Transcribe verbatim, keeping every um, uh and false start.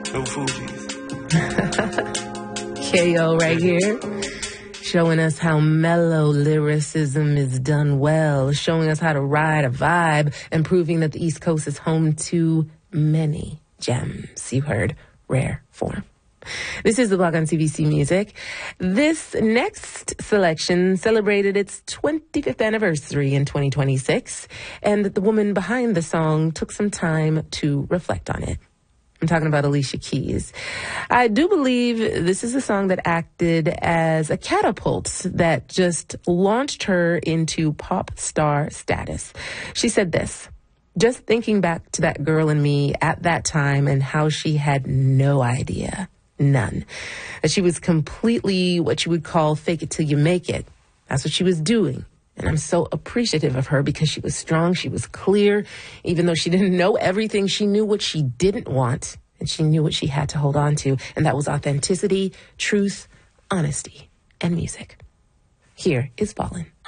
Two Fugees. K O right here, showing us how mellow lyricism is done well, showing us how to ride a vibe, and proving that the East Coast is home to many gems. You heard Rare Form. This is The Block on C B C Music. This next selection celebrated its twenty-fifth anniversary in twenty twenty-six, and the woman behind the song took some time to reflect on it. I'm talking about Alicia Keys. I do believe this is a song that acted as a catapult that just launched her into pop star status. She said this: just thinking back to that girl in me at that time and how she had no idea, none, that she was completely what you would call fake it till you make it. That's what she was doing. And I'm so appreciative of her because she was strong, she was clear. Even though she didn't know everything, she knew what she didn't want, and she knew what she had to hold on to. And that was authenticity, truth, honesty, and music. Here is Ballin'.